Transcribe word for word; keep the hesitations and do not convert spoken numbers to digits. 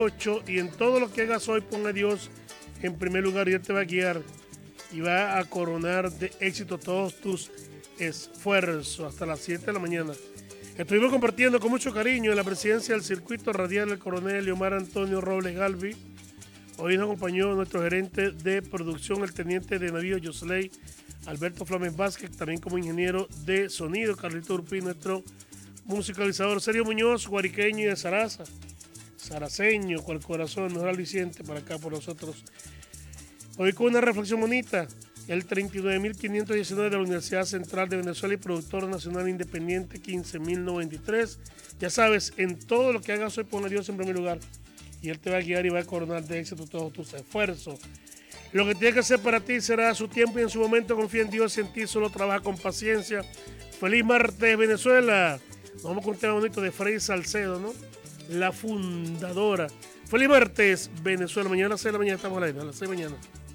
ocho, y en todo lo que hagas hoy pon a Dios en primer lugar y Él te va a guiar y va a coronar de éxito todos tus esfuerzos hasta las siete de la mañana. Estuvimos compartiendo con mucho cariño en la presidencia del circuito radial el coronel Leomar Antonio Robles Galvi. Hoy nos acompañó nuestro gerente de producción, el teniente de navío Yosley Alberto Flames Vázquez, también como ingeniero de sonido Carlito Urpí, nuestro musicalizador Sergio Muñoz, guariqueño y de Zaraza, zaraceño, cual corazón, mejor aliciente para acá por nosotros. Hoy con una reflexión bonita, el treinta y nueve mil quinientos diecinueve de la Universidad Central de Venezuela y productor nacional independiente quince mil noventa y tres. Ya sabes, en todo lo que hagas hoy pon a Dios en primer lugar y Él te va a guiar y va a coronar de éxito todos tus esfuerzos. Lo que tiene que hacer para ti será a su tiempo y en su momento. Confía en Dios y en ti, solo trabaja con paciencia. Feliz martes, Venezuela. Nos vamos con un tema bonito de Freddy Salcedo, ¿no? La fundadora. Feliz martes, Venezuela. Mañana a las seis de la mañana estamos al aire, a las seis de la mañana.